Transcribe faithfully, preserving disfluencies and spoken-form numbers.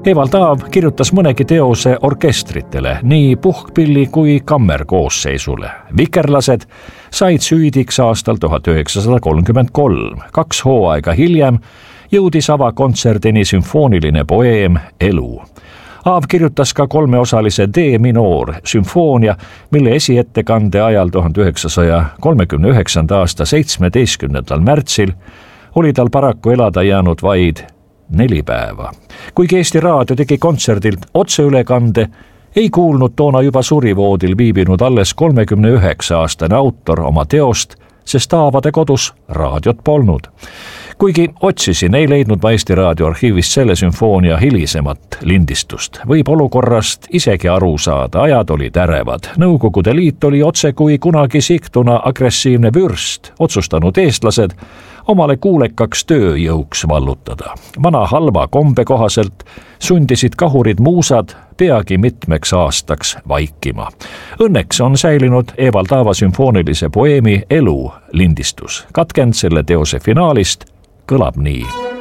Evald Aav kirjutas mõnegi teose orkestritele, nii puhkpilli kui kammerkoosseisule. Vikerlased said süüdiks aastal tuhat üheksasada kolmkümmend kolm. Kaks hooaega hiljem jõudis avakontserdini sümfooniline poeem Elu. Aav kirjutas ka kolmeosalise D-minoor sümfoonia, mille esiettekande ajal tuhande üheksasaja kolmekümne üheksanda aasta seitsmeteistkümnendal märtsil oli tal paraku elada jäänud vaid neli päeva. Kuigi Eesti Raadio tegi kontserdilt otseülekande, ei kuulnud toona juba surivoodil viibinud alles kolmekümne üheksa aastane autor oma teost, sest Aavade kodus raadiot polnud. Kuigi otsisin, ei leidnud ma Eesti Raadio arhiivist selle sümfoonia hilisemat lindistust. Võib olukorrast isegi aru saada, ajad olid ärevad. Nõukogude Liit oli otse kui kunagi Sigtuna agressiivne vürst, otsustanud eestlased omale kuulekaks tööjõuks vallutada. Vana halva kombe kohaselt sundisid kahurid muusad peagi mitmeks aastaks vaikima. Õnneks on säilinud Evald Aava sümfoonilise poeemi Elu lindistus. Katkend selle teose finaalist kõlab nii.